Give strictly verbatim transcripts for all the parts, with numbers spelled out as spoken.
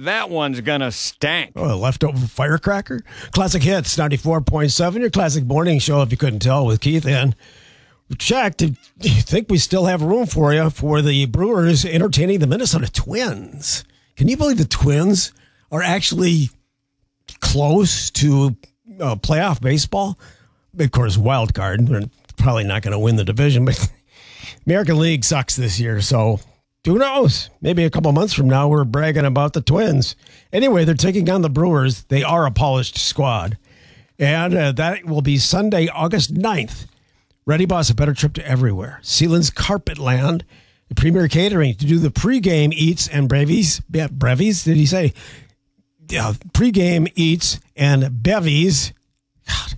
that one's going to stank. Oh, a leftover firecracker? Classic Hits, ninety-four point seven, your classic morning show, if you couldn't tell, with Keith in. We checked. Do you think we still have room for you for the Brewers entertaining the Minnesota Twins? Can you believe the Twins are actually close to uh, playoff baseball? Of course, wild card. They're probably not going to win the division, but American League sucks this year, so who knows? Maybe a couple months from now, we're bragging about the Twins. Anyway, they're taking on the Brewers. They are a polished squad. And uh, that will be Sunday, August ninth. Ready Boss, a better trip to everywhere. Sealand's Carpetland, the premier catering to do the pregame eats and brevies. Yeah, brevies, did he say? Yeah, pregame eats and bevies. God,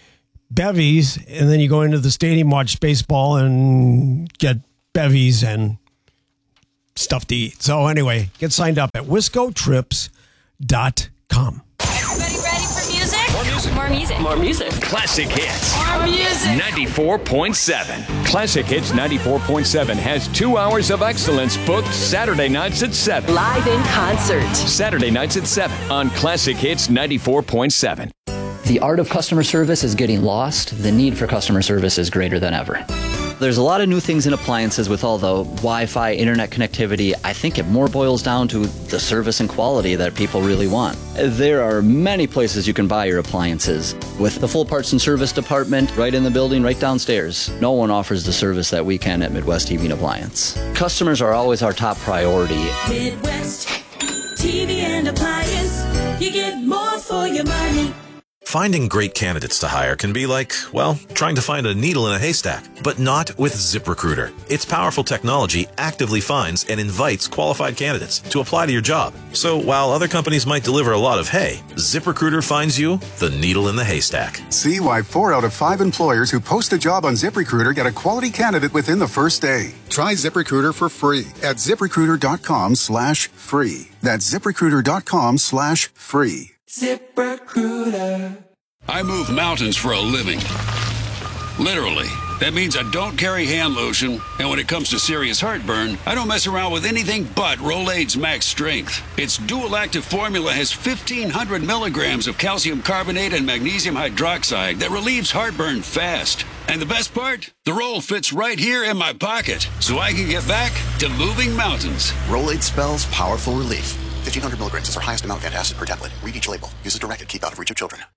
bevies. And then you go into the stadium, watch baseball, and get bevies and stuff to eat. So anyway, get signed up at wisco trips dot com. Everybody ready for music? More music. More music. More music. Classic Hits. More music. ninety-four point seven. Classic Hits ninety-four point seven has two hours of excellence booked Saturday nights at seven. Live in concert. Saturday nights at seven on Classic Hits ninety-four point seven. The art of customer service is getting lost. The need for customer service is greater than ever. There's a lot of new things in appliances with all the Wi-Fi, internet connectivity. I think it more boils down to the service and quality that people really want. There are many places you can buy your appliances. With the full parts and service department right in the building, right downstairs, no one offers the service that we can at Midwest T V and Appliance. Customers are always our top priority. Midwest T V and Appliance, you get more for your money. Finding great candidates to hire can be like, well, trying to find a needle in a haystack, but not with ZipRecruiter. Its powerful technology actively finds and invites qualified candidates to apply to your job. So while other companies might deliver a lot of hay, ZipRecruiter finds you the needle in the haystack. See why four out of five employers who post a job on ZipRecruiter get a quality candidate within the first day. Try ZipRecruiter for free at ZipRecruiter.com slash free. That's ZipRecruiter.com slash free. ZipRecruiter. I move mountains for a living. Literally. That means I don't carry hand lotion, and when it comes to serious heartburn, I don't mess around with anything but Rolaids Max Strength. Its dual-active formula has fifteen hundred milligrams of calcium carbonate and magnesium hydroxide that relieves heartburn fast. And the best part? The roll fits right here in my pocket, so I can get back to moving mountains. Rolaids spells powerful relief. fifteen hundred milligrams is our highest amount of antacid per tablet. Read each label. Use as directed. Keep out of reach of children.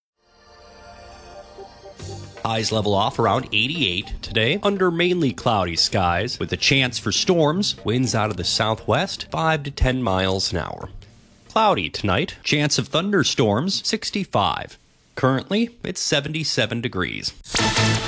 Highs level off around eighty-eight today under mainly cloudy skies with a chance for storms. Winds out of the southwest, five to ten miles an hour. Cloudy tonight. Chance of thunderstorms, sixty-five. Currently, it's seventy-seven degrees.